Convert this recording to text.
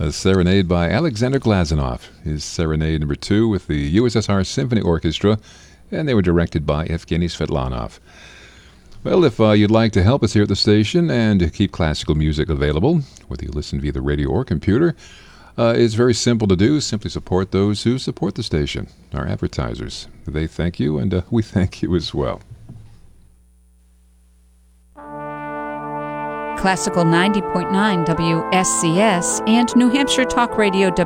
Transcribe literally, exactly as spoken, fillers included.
A serenade by Alexander Glazunov, his serenade number two with the U S S R Symphony Orchestra, and they were directed by Evgeny Svetlanov. Well, if uh, you'd like to help us here at the station and keep classical music available, whether you listen via the radio or computer, uh, it's very simple to do. Simply support those who support the station, our advertisers. They thank you, and uh, we thank you as well. Classical ninety point nine W S C S and New Hampshire Talk Radio